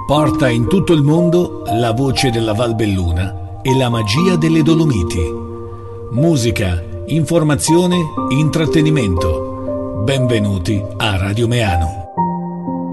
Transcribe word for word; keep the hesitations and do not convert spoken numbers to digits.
Porta in tutto il mondo la voce della Val Belluna e la magia delle Dolomiti. Musica, informazione, intrattenimento. Benvenuti a Radio Meano.